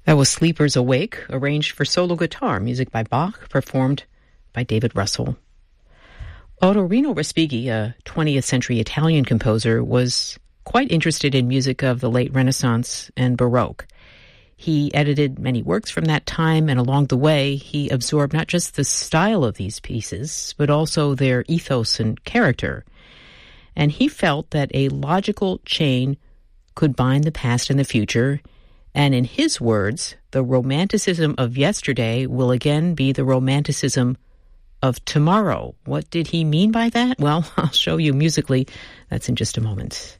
That was Sleepers Awake, arranged for solo guitar, music by Bach, performed by David Russell. Ottorino Respighi, a 20th century Italian composer, was quite interested in music of the late Renaissance and Baroque. He edited many works from that time, and along the way, he absorbed not just the style of these pieces, but also their ethos and character. And he felt that a logical chain could bind the past and the future, and in his words, the romanticism of yesterday will again be the romanticism of tomorrow. What did he mean by that? Well, I'll show you musically. That's in just a moment.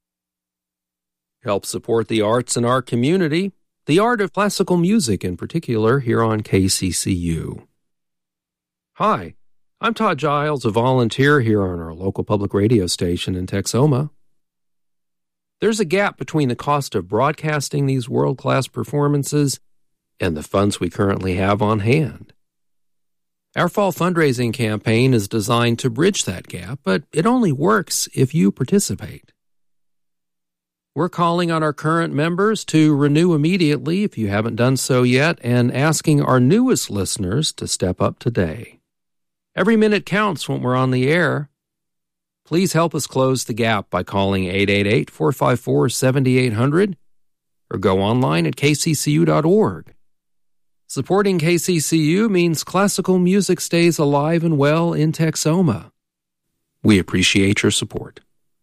Help support the arts in our community, the art of classical music in particular, here on KCCU. Hi, I'm Todd Giles, a volunteer here on our local public radio station in Texoma. There's a gap between the cost of broadcasting these world-class performances and the funds we currently have on hand. Our fall fundraising campaign is designed to bridge that gap, but it only works if you participate. We're calling on our current members to renew immediately if you haven't done so yet, and asking our newest listeners to step up today. Every minute counts when we're on the air. Please help us close the gap by calling 888-454-7800 or go online at kccu.org. Supporting KCCU means classical music stays alive and well in Texoma. We appreciate your support.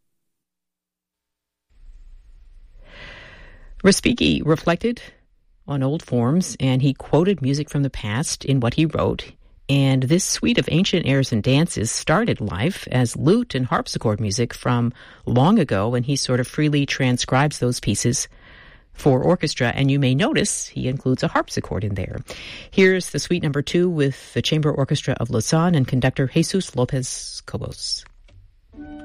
Respighi reflected on old forms, and he quoted music from the past in what he wrote. And this suite of ancient airs and dances started life as lute and harpsichord music from long ago, and he sort of freely transcribes those pieces for orchestra, and you may notice he includes a harpsichord in there. Here's the suite number 2 with the Chamber Orchestra of Lausanne and conductor Jesus Lopez Cobos.